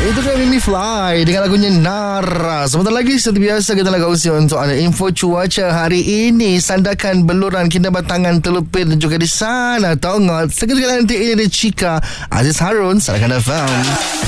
Itu kan Mimi Fly dengan lagunya Nara. Sebentar lagi seperti biasa kita nak kongsi untuk anda info cuaca hari ini. Sandakan beluran Kinabatangan Telupin dan juga di sana Tongot. Sekejap nanti ini ada Cika Aziz Harun, Sarakan FM.